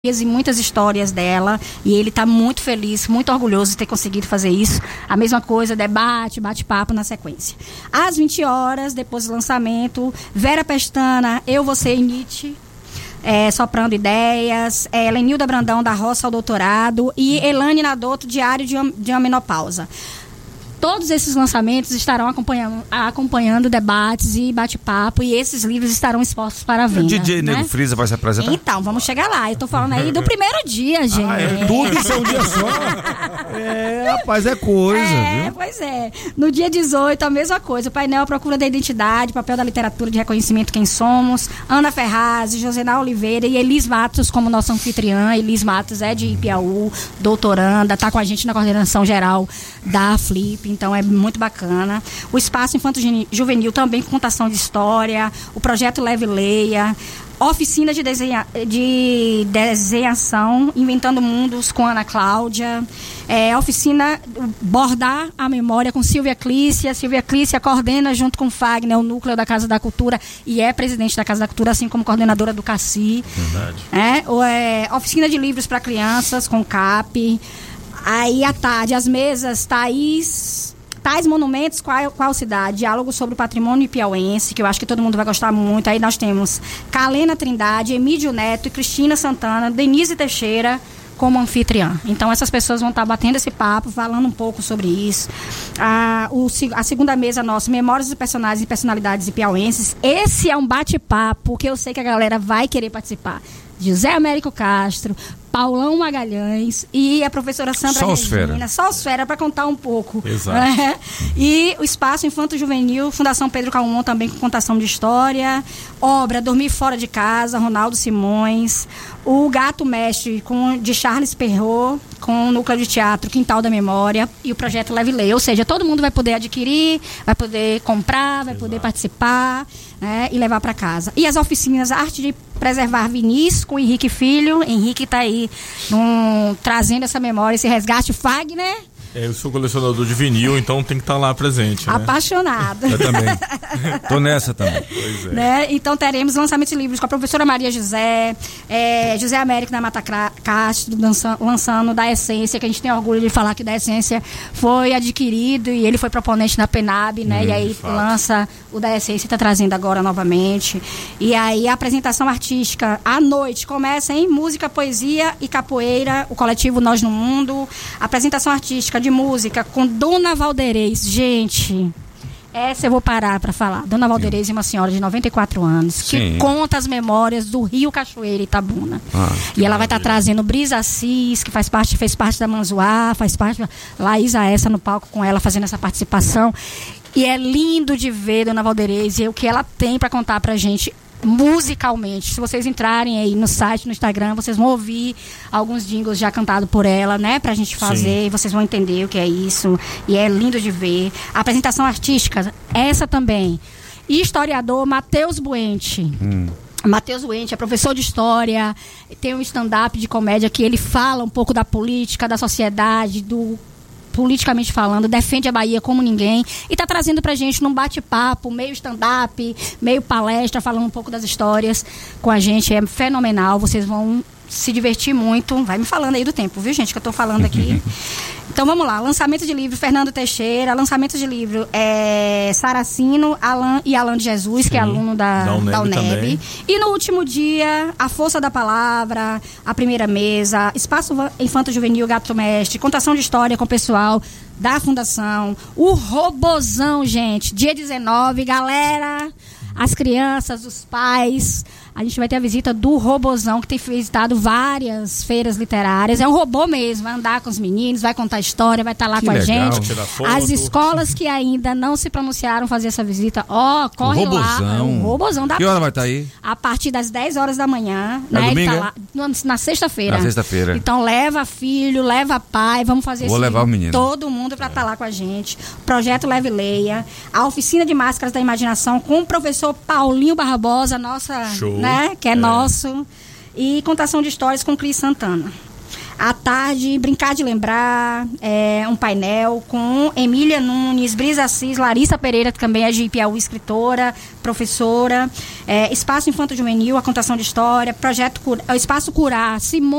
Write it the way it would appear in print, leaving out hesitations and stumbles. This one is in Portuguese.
e muitas histórias dela, e ele está muito feliz, muito orgulhoso de ter conseguido fazer isso. A mesma coisa, debate, bate-papo na sequência. Às 20 horas, depois do lançamento, Vera Pestana, Eu, Você e Nietzsche, Soprando Ideias, Lenilda Brandão, Da Roça ao Doutorado, e Elane Nadoto, Diário de uma Menopausa. Todos esses lançamentos estarão acompanhando debates e bate-papo, e esses livros estarão expostos para a venda. O DJ Nego Frieza vai se apresentar? Então, vamos chegar lá. Eu tô falando aí do primeiro dia, gente. Tudo isso é um dia só? Rapaz, é coisa, viu? Pois é. No dia 18, a mesma coisa. O painel Procura da Identidade, Papel da Literatura de Reconhecimento Quem Somos, Ana Ferraz, Josená Oliveira e Elis Matos como nossa anfitriã. Elis Matos é de Ipiaú, doutoranda, tá com a gente na coordenação geral da Flip. Então é muito bacana. O Espaço Infanto-Juvenil também com contação de história, o projeto Leve Leia, oficina de desenhação, Inventando Mundos com Ana Cláudia, oficina Bordar a Memória com Silvia Clícia. Silvia Clícia coordena junto com o Fagner o núcleo da Casa da Cultura e é presidente da Casa da Cultura, assim como coordenadora do CACI. Verdade. Oficina de livros para crianças com CAP. Aí à tarde, as mesas Tais Monumentos, qual cidade? Diálogo sobre o patrimônio piauense, que eu acho que todo mundo vai gostar muito. Aí nós temos Kalena Trindade, Emílio Neto e Cristina Santana, Denise Teixeira como anfitriã. Então essas pessoas vão estar batendo esse papo, falando um pouco sobre isso. A segunda mesa nossa, Memórias de Personagens e Personalidades piauenses. Esse é um bate-papo que eu sei que a galera vai querer participar. José Américo Castro, Paulão Magalhães e a professora Sandra Regina. Sósfera, para contar um pouco. Exato. E o Espaço Infanto-Juvenil, Fundação Pedro Calmon, também com contação de história. Obra Dormir Fora de Casa, Ronaldo Simões. O Gato Mestre, de Charles Perrault, com o núcleo de teatro Quintal da Memória. E o projeto Leve Leia. Ou seja, todo mundo vai poder adquirir, vai poder comprar, vai poder participar, né, e levar para casa. E as oficinas Arte de Preservar Vinis com Henrique Filho. Henrique está aí trazendo essa memória, esse resgate. Fagner. Eu sou colecionador de vinil, então tem que estar lá presente, né? Apaixonado. Eu também. Tô nessa também. Pois é. Né? Então teremos lançamento de livros com a professora Maria José, José Américo da Mata Castro, lançando Da Essência, que a gente tem orgulho de falar que Da Essência foi adquirido e ele foi proponente na PENAB, né? E aí lança o Da Essência e está trazendo agora novamente. E aí a apresentação artística à noite começa em música, poesia e capoeira, o coletivo Nós no Mundo. Apresentação artística de música com Dona Valderez. Gente, essa eu vou parar para falar. Dona Valderez é uma senhora de 94 anos que conta as memórias do Rio Cachoeira Itabuna. E ela vai estar trazendo Brisa Assis, que fez parte da Manzoá, faz parte Laís Aessa no palco com ela fazendo essa participação. E é lindo de ver Dona Valderez e o que ela tem para contar pra gente musicalmente. Se vocês entrarem aí no site, no Instagram, vocês vão ouvir alguns jingles já cantados por ela, né? Pra gente fazer, e vocês vão entender o que é isso. E é lindo de ver. A apresentação artística, essa também. E historiador Matheus Buente. Matheus Buente é professor de história, tem um stand-up de comédia que ele fala um pouco da política, da sociedade, politicamente falando, defende a Bahia como ninguém e tá trazendo pra gente num bate-papo, meio stand-up, meio palestra, falando um pouco das histórias com a gente. É fenomenal, vocês vão se divertir muito. Vai me falando aí do tempo, viu, gente, que eu tô falando aqui. Então vamos lá, lançamento de livro Fernando Teixeira, lançamento de livro Saracino, Alan de Jesus, que é aluno da UNEB. E no último dia, A Força da Palavra, A Primeira Mesa, Espaço Infanto-Juvenil Gato Mestre, contação de história com o pessoal da Fundação, o Robozão, gente, dia 19, galera, as crianças, os pais, a gente vai ter a visita do Robozão, que tem visitado várias feiras literárias. É um robô mesmo, vai andar com os meninos, vai contar história, vai estar lá com a gente. As escolas que ainda não se pronunciaram fazer essa visita, corre lá. O Robozão da. Que hora vai estar aí? A partir das 10 horas da manhã. Né? Domingo? Ele tá lá na sexta-feira. Na sexta-feira. Então leva filho, leva pai, vamos fazer Vou levar o menino. Todo mundo para estar lá com a gente. Projeto Leve Leia, a oficina de máscaras da imaginação com o professor Paulinho Barbosa, nossa, né, que é nosso, e contação de histórias com Cris Santana. À tarde, Brincar de Lembrar, um painel com Emília Nunes, Brisa Assis, Larissa Pereira, que também é de Piauí, escritora, professora, Espaço Infanto Juvenil, a contação de história, Espaço Curar, Simone